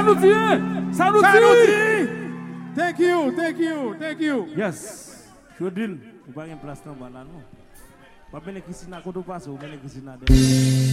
Sanuti. Thank you. Yes. Shodin, upangin plasma balanu. Papene kisina ko do paso, papene kisina de.